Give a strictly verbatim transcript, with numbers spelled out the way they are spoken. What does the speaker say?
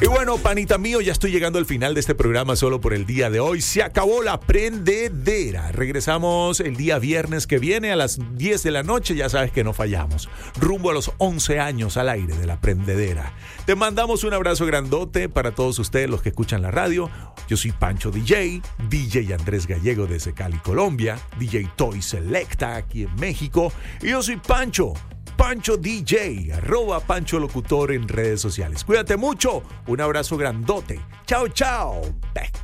Y bueno, panita mío, ya estoy llegando al final de este programa solo por el día de hoy. Se acabó la prendedera. Regresamos el día viernes que viene a las diez de la noche. Ya sabes que no fallamos. Rumbo a los once años al aire de la prendedera. Te mandamos un abrazo grandote para todos ustedes los que escuchan la radio. Yo soy Pancho D J, D J Andrés Gallego desde Cali, Colombia, D J Toy Selecta aquí en México. Y yo soy Pancho. Pancho D J, arroba Pancho Locutor en redes sociales. Cuídate mucho, un abrazo grandote. Chao, chao.